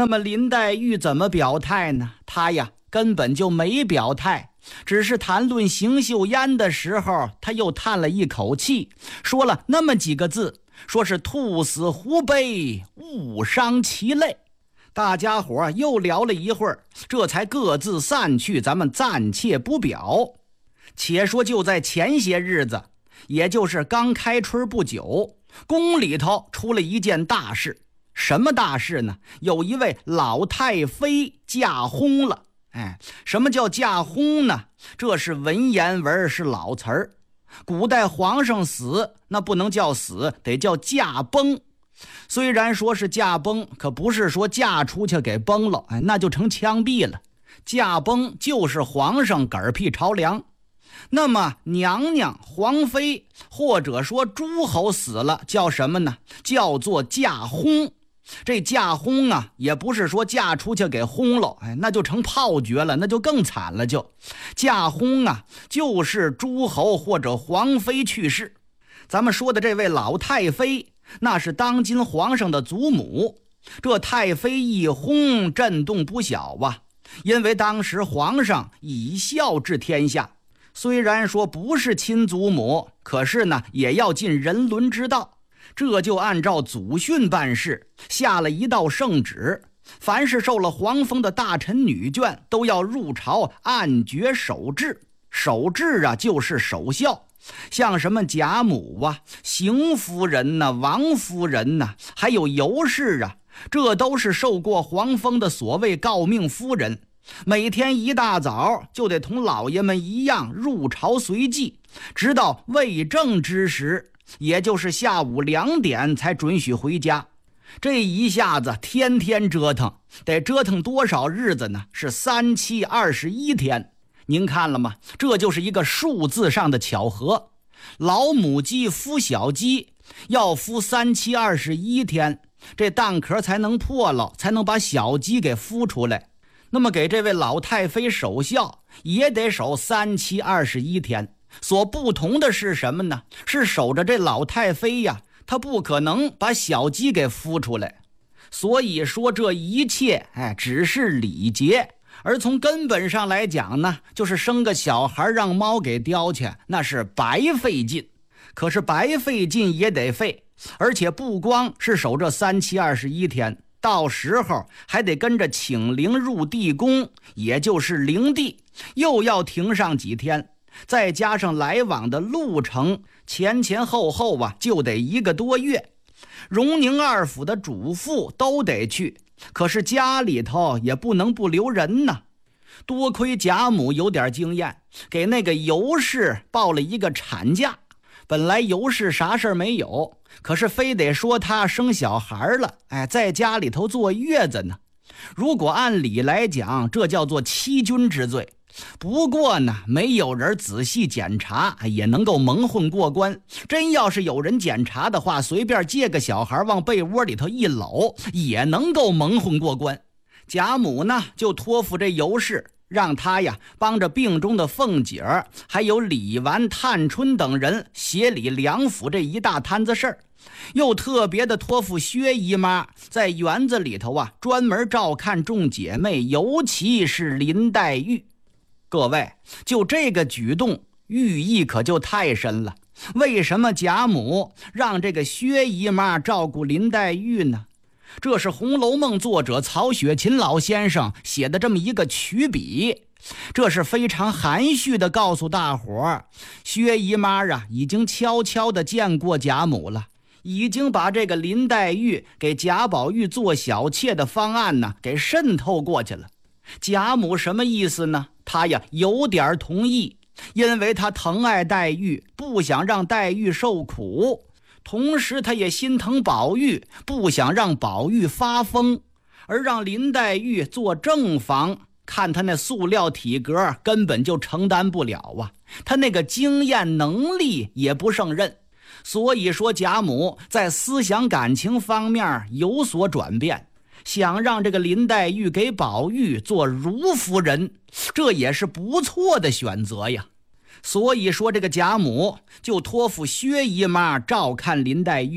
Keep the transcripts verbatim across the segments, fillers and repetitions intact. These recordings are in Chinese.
那么林黛玉怎么表态呢？她呀根本就没表态，只是谈论邢岫烟的时候，她又叹了一口气，说了那么几个字，说是兔死狐悲，误伤其类。大家伙又聊了一会儿，这才各自散去，咱们暂且不表。且说就在前些日子，也就是刚开春不久，宫里头出了一件大事。什么大事呢？有一位老太妃驾薨了。哎，什么叫驾薨呢？这是文言文，是老词儿。古代皇上死，那不能叫死，得叫驾崩。虽然说是驾崩，可不是说嫁出去给崩了，哎，那就成枪毙了。驾崩就是皇上嗝屁朝凉。那么娘娘、皇妃或者说诸侯死了，叫什么呢？叫做驾薨。这驾薨啊，也不是说嫁出去给轰了，哎，那就成炮决了，那就更惨了。就驾薨啊，就是诸侯或者皇妃去世。咱们说的这位老太妃，那是当今皇上的祖母。这太妃一薨，震动不小啊，因为当时皇上以孝治天下，虽然说不是亲祖母，可是呢，也要尽人伦之道。这就按照祖训办事，下了一道圣旨，凡是受了皇封的大臣女眷，都要入朝按爵守制。守制啊，就是守孝。像什么贾母啊、邢夫人呐、啊、王夫人呐、啊，还有尤氏啊，这都是受过皇封的所谓诰命夫人，每天一大早就得同老爷们一样入朝随祭，直到未正之时，也就是下午两点才准许回家。这一下子天天折腾，得折腾多少日子呢？是三七二十一天。您看了吗？这就是一个数字上的巧合。老母鸡孵小鸡要孵三七二十一天，这蛋壳才能破了，才能把小鸡给孵出来。那么给这位老太妃守孝也得守三七二十一天。所不同的是什么呢？是守着这老太妃呀，她不可能把小鸡给孵出来。所以说这一切哎，只是礼节。而从根本上来讲呢，就是生个小孩让猫给叼去，那是白费劲。可是白费劲也得费，而且不光是守这三七二十一天，到时候还得跟着请灵入地宫，也就是灵地，又要停上几天，再加上来往的路程，前前后后啊，就得一个多月。荣宁二府的主妇都得去，可是家里头也不能不留人呢。多亏贾母有点经验，给那个尤氏报了一个产假。本来尤氏啥事儿没有，可是非得说她生小孩了，哎，在家里头坐月子呢。如果按理来讲，这叫做欺君之罪。不过呢，没有人仔细检查，也能够蒙混过关。真要是有人检查的话，随便借个小孩往被窝里头一搂，也能够蒙混过关。贾母呢，就托付这尤氏，让他呀帮着病中的凤姐儿，还有李纨、探春等人协理两府这一大摊子事儿。又特别的托付薛姨妈在园子里头啊，专门照看众姐妹，尤其是林黛玉。各位，就这个举动寓意可就太深了。为什么贾母让这个薛姨妈照顾林黛玉呢？这是《红楼梦》作者曹雪芹老先生写的这么一个曲笔，这是非常含蓄的告诉大伙儿，薛姨妈啊已经悄悄的见过贾母了，已经把这个林黛玉给贾宝玉做小妾的方案呢给渗透过去了。贾母什么意思呢？她呀有点同意，因为她疼爱黛玉，不想让黛玉受苦，同时她也心疼宝玉，不想让宝玉发疯，而让林黛玉做正房，看她那塑料体格根本就承担不了啊，她那个经验能力也不胜任。所以说贾母在思想感情方面有所转变，想让这个林黛玉给宝玉做如夫人，这也是不错的选择呀。所以说这个贾母就托付薛姨妈照看林黛玉。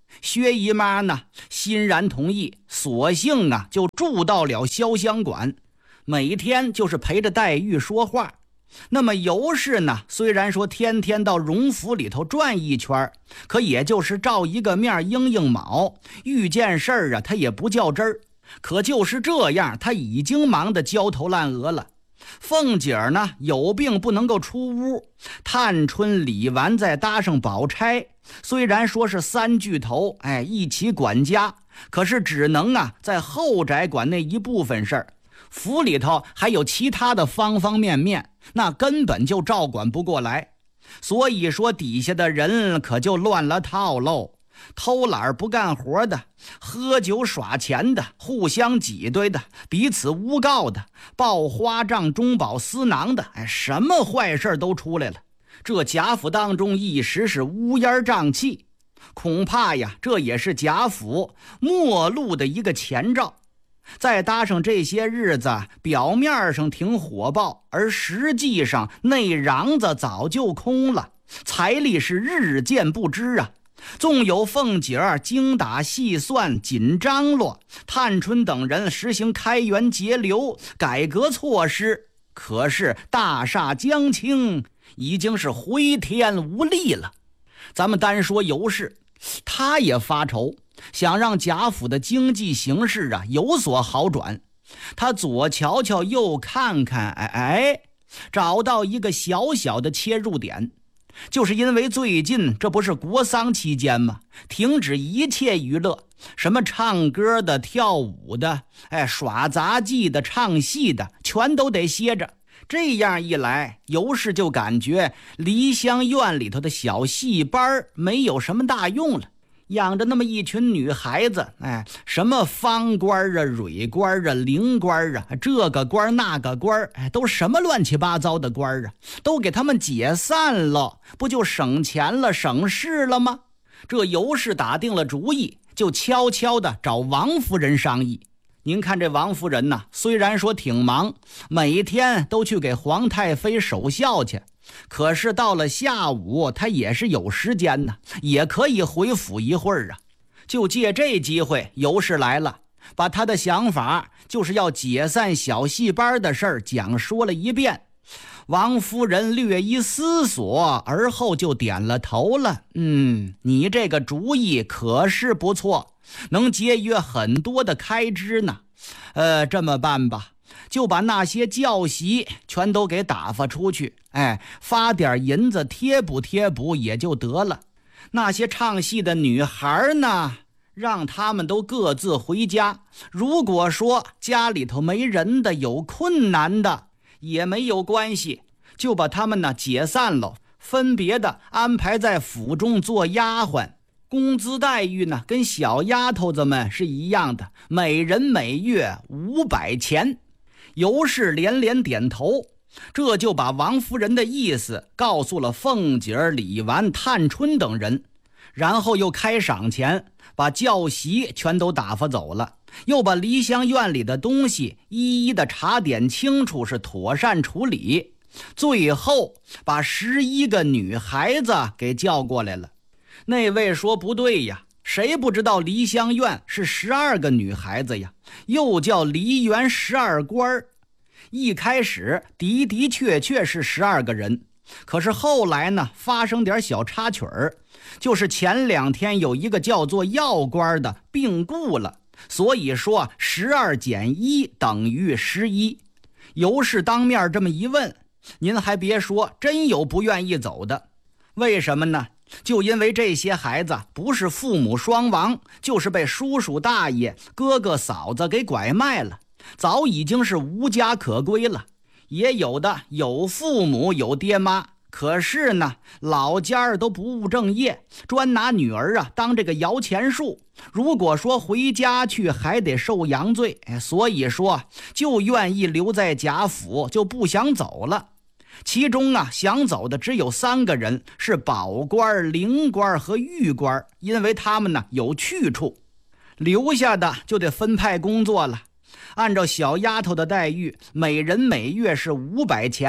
薛姨妈呢欣然同意，索性啊就住到了潇湘馆，每天就是陪着黛玉说话。那么尤氏呢，虽然说天天到荣府里头转一圈，可也就是照一个面应应卯，遇见事儿啊他也不较真儿。可就是这样，他已经忙得焦头烂额了。凤姐儿呢有病不能够出屋，探春、李纨再搭上宝钗，虽然说是三巨头，哎，一起管家，可是只能啊在后宅管那一部分事儿，府里头还有其他的方方面面，那根本就照管不过来。所以说底下的人可就乱了套喽。偷懒不干活的，喝酒耍钱的，互相挤兑的，彼此诬告的，报花账中饱私囊的，哎，什么坏事都出来了。这贾府当中一时是乌烟瘴气，恐怕呀这也是贾府末路的一个前兆。再搭上这些日子表面上挺火爆，而实际上内瓤子早就空了，财力是日渐不支啊。纵有凤姐儿精打细算紧张罗，探春等人实行开源节流改革措施，可是大厦将倾，已经是回天无力了。咱们单说尤氏，他也发愁，想让贾府的经济形势啊有所好转。他左瞧瞧右看看，哎哎，找到一个小小的切入点。就是因为最近这不是国丧期间吗？停止一切娱乐，什么唱歌的、跳舞的，哎，耍杂技的、唱戏的，全都得歇着。这样一来，尤氏就感觉梨香院里头的小戏班没有什么大用了，养着那么一群女孩子，哎，什么方官啊、蕊官啊、灵官啊，这个官那个官，哎，都什么乱七八糟的官啊，都给他们解散了，不就省钱了、省事了吗？这尤氏打定了主意，就悄悄地找王夫人商议。您看这王夫人呢，虽然说挺忙，每天都去给皇太妃守孝去，可是到了下午她也是有时间呢，也可以回府一会儿啊。就借这机会，尤氏来了，把他的想法就是要解散小戏班的事儿讲说了一遍。王夫人略一思索，而后就点了头了。嗯，你这个主意可是不错，能节约很多的开支呢。呃，这么办吧，就把那些教习全都给打发出去，哎，发点银子贴补贴补也就得了。那些唱戏的女孩呢，让他们都各自回家。如果说家里头没人的，有困难的也没有关系，就把他们呢解散了，分别的安排在府中做丫鬟。工资待遇呢跟小丫头子们是一样的，每人每月五百钱。尤氏连连点头，这就把王夫人的意思告诉了凤姐儿、李纨、探春等人，然后又开赏钱，把教习全都打发走了，又把梨香院里的东西一一的查点清楚，是妥善处理，最后把十一个女孩子给叫过来了。那位说不对呀，谁不知道梨香院是十二个女孩子呀，又叫梨园十二官。一开始的的确确是十二个人，可是后来呢发生点小插曲儿，就是前两天有一个叫做药官的病故了，所以说十二减一等于十一。尤氏当面这么一问，您还别说，真有不愿意走的。为什么呢？就因为这些孩子不是父母双亡，就是被叔叔大爷、哥哥嫂子给拐卖了，早已经是无家可归了。也有的有父母有爹妈，可是呢老家儿都不务正业，专拿女儿啊当这个摇钱树，如果说回家去还得受洋罪，所以说就愿意留在贾府，就不想走了。其中啊想走的只有三个人，是宝官、灵官和玉官，因为他们呢有去处。留下的就得分派工作了，按照小丫头的待遇，每人每月是五百钱，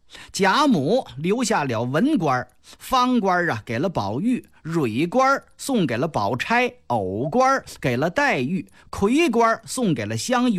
贾母留下了文官，方官啊给了宝玉，蕊官送给了宝钗，藕官给了黛玉，魁官送给了湘玉。